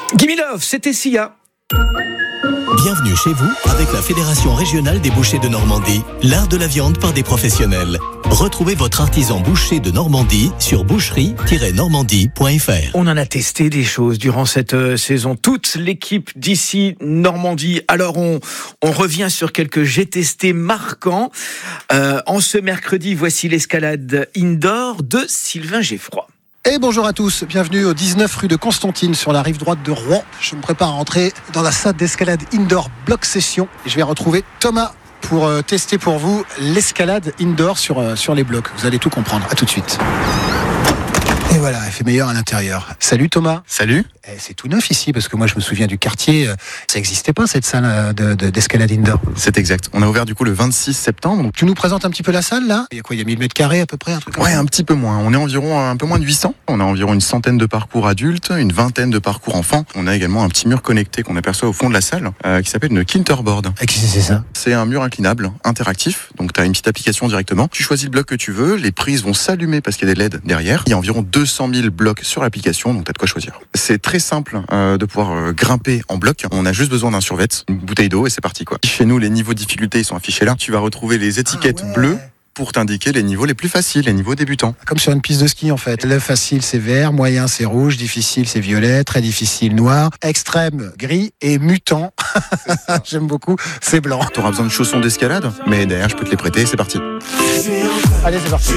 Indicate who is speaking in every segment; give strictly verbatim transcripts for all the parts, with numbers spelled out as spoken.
Speaker 1: Gimme Love, c'était Sia.
Speaker 2: Bienvenue chez vous avec la Fédération régionale des bouchers de Normandie, l'art de la viande par des professionnels. Retrouvez votre artisan boucher de Normandie sur boucherie tiret normandie point f r.
Speaker 1: On en a testé des choses durant cette euh, saison. Toute l'équipe d'ici Normandie. Alors on, on revient sur quelques j'ai testé marquants. Euh, en ce mercredi, voici l'escalade indoor de Sylvain Geffroy.
Speaker 3: Et bonjour à tous, bienvenue au dix-neuf rue de Constantine sur la rive droite de Rouen. Je me prépare à entrer dans la salle d'escalade indoor bloc session et je vais retrouver Thomas pour euh, tester pour vous l'escalade indoor sur, euh, sur les blocs. Vous allez tout comprendre, à tout de suite. Et voilà, il fait meilleur à l'intérieur. Salut Thomas.
Speaker 4: Salut.
Speaker 3: Eh, c'est tout neuf ici parce que moi je me souviens du quartier, euh, ça n'existait pas cette salle de, de, d'escalade indoor.
Speaker 4: C'est exact. On a ouvert du coup le vingt-six septembre. Donc...
Speaker 3: Tu nous présentes un petit peu la salle là ? Il y a quoi ? Il y a mille mètres carrés à peu près, un truc comme
Speaker 4: Ouais,
Speaker 3: ça.
Speaker 4: un petit peu moins. On est environ un peu moins de huit cents. On a environ une centaine de parcours adultes, une vingtaine de parcours enfants. On a également un petit mur connecté qu'on aperçoit au fond de la salle euh, qui s'appelle une Kinterboard.
Speaker 3: Et qu'est-ce que c'est ça ?
Speaker 4: C'est un mur inclinable, interactif. Donc tu as une petite application directement. Tu choisis le bloc que tu veux. Les prises vont s'allumer parce qu'il y a des L E D derrière. Il y a environ deux cent mille blocs sur l'application, donc tu as de quoi choisir. C'est très simple euh, de pouvoir euh, grimper en bloc. On a juste besoin d'un survêt, une bouteille d'eau et c'est parti quoi. Chez nous, les niveaux de difficulté ils sont affichés là. Tu vas retrouver les étiquettes
Speaker 3: Ah ouais.
Speaker 4: bleues pour t'indiquer les niveaux les plus faciles, les niveaux débutants.
Speaker 3: Comme sur une piste de ski en fait. Le facile c'est vert, moyen c'est rouge, difficile c'est violet, très difficile noir, extrême gris et mutant, j'aime beaucoup, c'est blanc.
Speaker 4: Tu auras besoin de chaussons d'escalade, mais derrière je peux te les prêter, c'est parti.
Speaker 3: Allez c'est parti.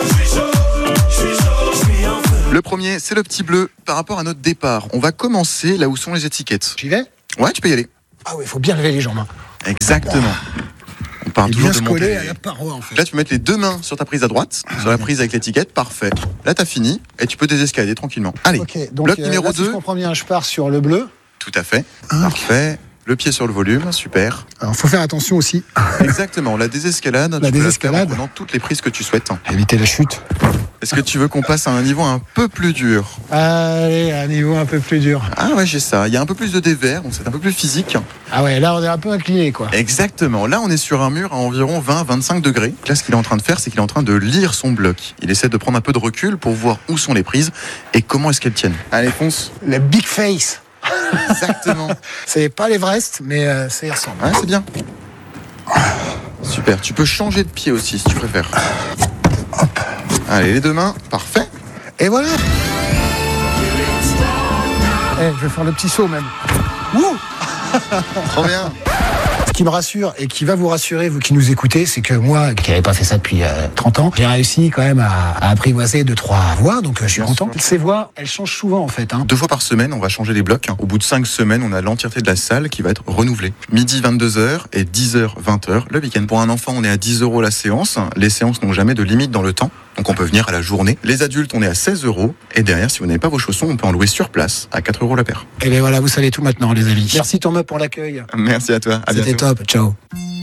Speaker 4: Le premier, c'est le petit bleu par rapport à notre départ. On va commencer là où sont les étiquettes.
Speaker 3: J'y vais ?
Speaker 4: Ouais, tu peux y aller.
Speaker 3: Ah oui, il faut bien lever les jambes.
Speaker 4: Exactement. On part
Speaker 3: Et
Speaker 4: toujours
Speaker 3: bien
Speaker 4: de
Speaker 3: se
Speaker 4: monter.
Speaker 3: coller à la paroi en fait.
Speaker 4: Là, tu peux mettre les deux mains sur ta prise à droite, sur la prise avec l'étiquette, parfait. Là, t'as fini et tu peux désescalader tranquillement. Allez,
Speaker 3: Ok, donc
Speaker 4: bloc
Speaker 3: euh,
Speaker 4: numéro
Speaker 3: là, si je
Speaker 4: deux.
Speaker 3: comprends bien, je pars sur le bleu.
Speaker 4: Tout à fait.
Speaker 3: Ok.
Speaker 4: Parfait. Le pied sur le volume, super.
Speaker 3: Alors faut faire attention aussi,
Speaker 4: Exactement. La désescalade,
Speaker 3: La
Speaker 4: tu peux
Speaker 3: désescalade.
Speaker 4: la faire en prenant toutes les prises que tu souhaites.
Speaker 3: éviter la chute.
Speaker 4: Est-ce que tu veux qu'on passe à un niveau un peu plus dur?
Speaker 3: Allez, un niveau un peu plus dur.
Speaker 4: Ah ouais, j'ai ça. Il y a un peu plus de dévers, donc c'est un peu plus physique.
Speaker 3: Ah ouais, là on est un peu incliné quoi.
Speaker 4: Exactement. Là, on est sur un mur à environ vingt à vingt-cinq degrés. Là, ce qu'il est en train de faire, c'est qu'il est en train de lire son bloc. Il essaie de prendre un peu de recul pour voir où sont les prises et comment est-ce qu'elles tiennent. Allez, fonce.
Speaker 3: Le big face.
Speaker 4: Exactement.
Speaker 3: C'est pas l'Everest, mais euh, ça y ressemble.
Speaker 4: Ouais, c'est bien. Super. Tu peux changer de pied aussi, si tu préfères.
Speaker 3: Hop.
Speaker 4: Allez, les deux mains. Parfait.
Speaker 3: Et voilà. Eh, je vais faire le petit saut même. Wouh.
Speaker 4: Trop bien.
Speaker 3: Ce qui me rassure et qui va vous rassurer, vous qui nous écoutez, c'est que moi, qui n'avais pas fait ça depuis euh, trente ans, j'ai réussi quand même à, à apprivoiser deux, trois voix, donc euh, je suis
Speaker 4: Bien
Speaker 3: content.
Speaker 4: sûr.
Speaker 3: Ces voix, elles changent souvent en fait. Hein.
Speaker 4: Deux fois par semaine, on va changer les blocs. Au bout de cinq semaines, on a l'entièreté de la salle qui va être renouvelée. Midi, vingt-deux heures et dix heures, vingt heures le week-end. Pour un enfant, on est à dix euros la séance. Les séances n'ont jamais de limite dans le temps. Donc on peut venir à la journée. Les adultes, on est à seize euros. Et derrière, si vous n'avez pas vos chaussons, on peut en louer sur place à quatre euros la paire.
Speaker 3: Et bien voilà, vous savez tout maintenant les amis. Merci Thomas pour l'accueil.
Speaker 4: Merci à toi. À
Speaker 3: C'était
Speaker 4: bientôt.
Speaker 3: top, ciao.